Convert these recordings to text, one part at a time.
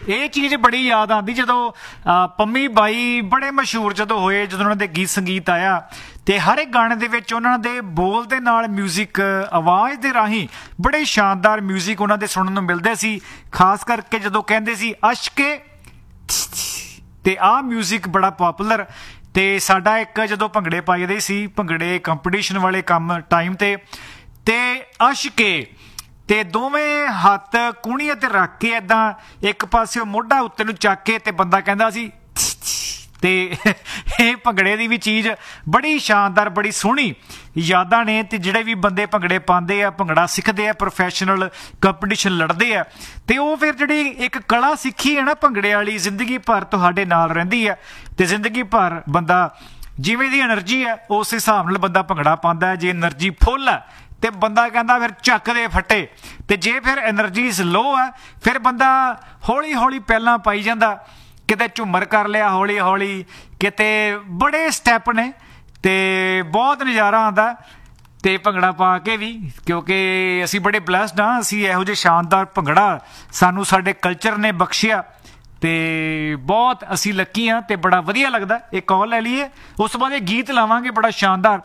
ਇਹ ਚੀਜ਼ ਬੜੀ ਯਾਦ ਆਉਂਦੀ ਜਦੋਂ ਪੰਮੀ ਬਾਈ ਬੜੇ ਮਸ਼ਹੂਰ ਜਦੋਂ ਹੋਏ, ਜਦੋਂ ਉਹਨਾਂ ਦੇ ਗੀਤ ਸੰਗੀਤ ਆਇਆ ਤੇ ਹਰ ਇੱਕ ਗਾਣੇ ਦੇ ਵਿੱਚ ਉਹਨਾਂ ਦੇ ਬੋਲ ਦੇ ਨਾਲ ਮਿਊਜ਼ਿਕ, ਆਵਾਜ਼ ਦੇ ਰਾਹੀਂ ਬੜੇ ਸ਼ਾਨਦਾਰ ਮਿਊਜ਼ਿਕ ਉਹਨਾਂ ਦੇ ਸੁਣਨ ਨੂੰ ਮਿਲਦੇ ਸੀ। ਖਾਸ ਕਰਕੇ ਜਦੋਂ ਕਹਿੰਦੇ ਸੀ ਅਸ਼ਕੇ, ਤੇ ਆਹ ਮਿਊਜ਼ਿਕ ਬੜਾ ਪੋਪੂਲਰ। ਤੇ ਸਾਡਾ ਇੱਕ ਜਦੋਂ ਭੰਗੜੇ ਪਾਈਦੇ ਸੀ, ਭੰਗੜੇ ਕੰਪੀਟੀਸ਼ਨ ਵਾਲੇ ਕੰਮ ਟਾਈਮ ਤੇ ਅਸ਼ਕੇ ਤੇ ਦੋਵੇਂ ਹੱਥ ਕੂਣੀਆਂ ਤੇ ਰੱਖ ਕੇ ਏਦਾਂ ਇੱਕ ਪਾਸੇ ਮੋਢਾ ਉੱਤੇ ਨੂੰ ਚੱਕ ਕੇ ਤੇ ਬੰਦਾ ਕਹਿੰਦਾ ਸੀ। ਤੇ ਇਹ ਭੰਗੜੇ ਦੀ ਵੀ ਚੀਜ਼ ਬੜੀ ਸ਼ਾਨਦਾਰ, ਬੜੀ ਸੋਹਣੀ ਯਾਦਾਂ ਨੇ। ਤੇ ਜਿਹੜੇ ਵੀ ਬੰਦੇ ਭੰਗੜੇ ਪਾਉਂਦੇ ਆ, ਭੰਗੜਾ ਸਿੱਖਦੇ ਆ, ਪ੍ਰੋਫੈਸ਼ਨਲ ਕੰਪੀਟੀਸ਼ਨ ਲੜਦੇ ਆ, ਤੇ ਉਹ ਫਿਰ ਜਿਹੜੀ ਇੱਕ ਕਲਾ ਸਿੱਖੀ ਹੈ ਨਾ ਭੰਗੜੇ ਵਾਲੀ, ਜ਼ਿੰਦਗੀ ਭਰ ਤੁਹਾਡੇ ਨਾਲ ਰਹਿੰਦੀ ਹੈ। ਤੇ ਜ਼ਿੰਦਗੀ ਭਰ ਬੰਦਾ ਜਿਵੇਂ ਦੀ ਐਨਰਜੀ ਹੈ ਉਸ ਹਿਸਾਬ ਨਾਲ ਬੰਦਾ ਭੰਗੜਾ ਪਾਉਂਦਾ ਹੈ। ਜੇ ਐਨਰਜੀ ਫੁੱਲ ਹੈ ਤੇ ਬੰਦਾ ਕਹਿੰਦਾ ਫਿਰ ਚੱਕ ਦੇ ਫੱਟੇ, ਤੇ ਜੇ ਫਿਰ ਐਨਰਜੀ ਲੋ ਹੈ ਫਿਰ ਬੰਦਾ ਹੌਲੀ ਹੌਲੀ ਪਹਿਲਾਂ ਪਾਈ ਜਾਂਦਾ, ਕਿਤੇ ਝੂਮਰ ਕਰ ਲਿਆ ਹੌਲੀ ਹੌਲੀ, ਕਿਤੇ ਬੜੇ ਸਟੈਪ ਨੇ ਤੇ ਬਹੁਤ ਨਜ਼ਾਰਾ ਆਉਂਦਾ ਤੇ ਭੰਗੜਾ ਪਾ ਕੇ ਵੀ, ਕਿਉਂਕਿ ਅਸੀਂ ਬੜੇ ਬਲੈਸਡ ਹਾਂ, ਅਸੀਂ ਇਹੋ ਜਿਹੇ ਸ਼ਾਨਦਾਰ ਭੰਗੜਾ ਸਾਨੂੰ ਸਾਡੇ ਕਲਚਰ ਨੇ ਬਖਸ਼ਿਆ ਤੇ ਬਹੁਤ ਅਸੀਂ ਲੱਕੀ ਹਾਂ ਤੇ ਬੜਾ ਵਧੀਆ ਲੱਗਦਾ। ਇਹ ਕਾਲ ਲੈ ਲਈਏ, ਉਸ ਤੋਂ ਬਾਅਦ ਇਹ ਗੀਤ ਲਾਵਾਂਗੇ ਬੜਾ ਸ਼ਾਨਦਾਰ।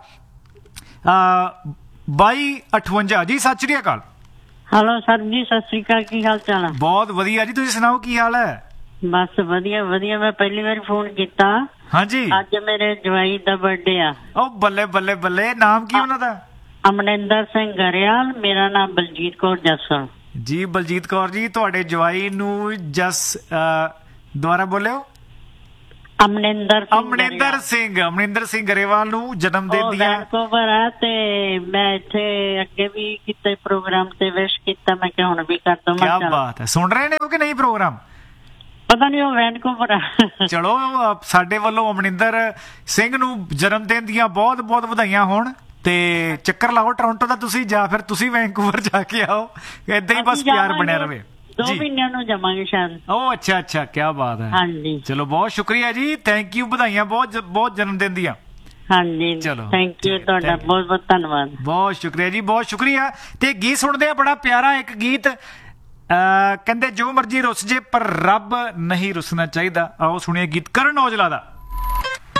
2258 ਜੀ, ਸਤਿ ਸ਼੍ਰੀ ਅਕਾਲ। ਹੈਲੋ ਸਰ ਜੀ, ਸਤਿ ਸ਼੍ਰੀ ਅਕਾਲ, ਕੀ ਹਾਲ ਚਾਲ ਹੈ? ਬਹੁਤ ਵਧੀਆ ਜੀ, ਤੁਸੀਂ ਸੁਣਾਓ ਕੀ ਹਾਲ ਹੈ? ਬਸ ਵਧੀਆ ਵਧੀਆ। ਮੈਂ ਪਹਿਲੀ ਵਾਰੀ ਫੋਨ ਕੀਤਾ। ਹਾਂਜੀ, ਅੱਜ ਮੇਰੇ ਜਵਾਈ ਦਾ ਬਰਥਡੇ ਆ। ਉਹ ਬੱਲੇ ਬੱਲੇ ਬੱਲੇ, ਨਾਮ ਕੀ ਉਹਨਾਂ ਦਾ? ਅਮਰਿੰਦਰ ਸਿੰਘ ਗਰੇਵਾਲ, ਮੇਰਾ ਨਾਮ ਬਲਜੀਤ ਕੌਰ ਜੱਸਲ ਜੀ। ਬਲਜੀਤ ਕੌਰ ਜੀ, ਤੁਹਾਡੇ ਜਵਾਈ ਨੂੰ ਜਸ ਦੁਬਾਰਾ ਬੋਲਿਓ। ਅਮਰਿੰਦਰ ਸਿੰਘ ਗਰੇਵਾਲ ਨੂੰ ਜਨਮ ਦਿਨ ਦੀਆਂ ਵੈਨਕੂਵਰ ਆ। ਤੇ ਮੈਂ ਇੱਥੇ ਅੱਗੇ ਵੀ ਕੀਤੇ ਪ੍ਰੋਗਰਾਮ ਤੇ ਵਿਸ਼ ਕੀਤਾ, ਮੈਂ ਕਿਹਾ ਹੁਣ ਵੀ ਕਰ ਦਵਾਂ। ਕੀ ਬਾਤ ਹੈ, ਸੁਣ ਰਹੇ ਨੇ ਉਹ ਕਿ ਨਹੀਂ ਪ੍ਰੋਗਰਾਮ? ਪਤਾ ਨਹੀਂ, ਉਹ ਵੈਨਕੂਵਰ ਆ। ਚਲੋ, ਸਾਡੇ ਵੱਲੋਂ ਅਮਰਿੰਦਰ ਸਿੰਘ ਨੂੰ ਜਨਮ ਦਿਨ ਦੀਆਂ ਬਹੁਤ ਬਹੁਤ ਵਧਾਈਆਂ ਹੋਣ। ਤੇ ਚੱਕਰ ਲਾਓ ਟੋਰਾਂਟੋ ਦਾ ਤੁਸੀਂ, ਜਾਂ ਫਿਰ ਤੁਸੀਂ ਵੈਨਕੂਵਰ ਜਾ ਕੇ ਆਓ। ਏਦਾਂ ਹੀ ਬਸ ਪਿਆਰ ਬਣਿਆ ਰਵੇ। 2 ਮਹੀਨਿਆਂ ਨੂੰ ਜਾਵਾਂਗੇ ਸ਼ਾਇਦ। ਉਹ ਅੱਛਾ, ਕੀ ਬਾਤ ਹੈ। ਹਾਂਜੀ, ਚਲੋ ਬਹੁਤ ਸ਼ੁਕਰੀਆ ਜੀ, ਥੈਂਕ ਯੂ, ਵਧਾਈਆਂ ਬਹੁਤ ਬਹੁਤ ਜਨਮ ਦਿਨ ਦੀਆਂ। ਹਾਂਜੀ, ਚਲੋ ਥੈਂਕ ਯੂ, ਤੁਹਾਡਾ ਬਹੁਤ ਬਹੁਤ ਧੰਨਵਾਦ। ਬਹੁਤ ਸ਼ੁਕਰੀਆ ਜੀ, ਬਹੁਤ ਸ਼ੁਕਰੀਆ। ਤੇ ਗੀਤ ਸੁਣਦੇ ਆ, ਬੜਾ ਪਿਆਰਾ ਇੱਕ ਗੀਤ, ਕਹਿੰਦੇ ਜੋ ਮਰਜੀ ਰੁੱਸ ਜੇ ਪਰ ਰੱਬ ਨਹੀਂ ਰੁੱਸਣਾ ਚਾਹੀਦਾ। ਆਓ ਸੁਣੀਏ ਗੀਤ ਕਰਨ ਔਜਲਾ ਦਾ।